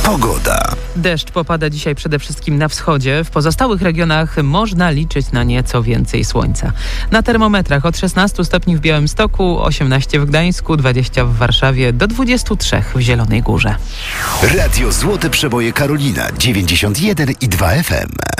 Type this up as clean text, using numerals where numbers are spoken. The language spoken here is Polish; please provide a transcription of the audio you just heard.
Pogoda. Deszcz popada dzisiaj przede wszystkim na wschodzie. W pozostałych regionach można liczyć na nieco więcej słońca. Na termometrach od 16 stopni w Białymstoku, 18 w Gdańsku, 20 w Warszawie, do 23 w Zielonej Górze. Radio Złote Przeboje Karolina 91,2 FM.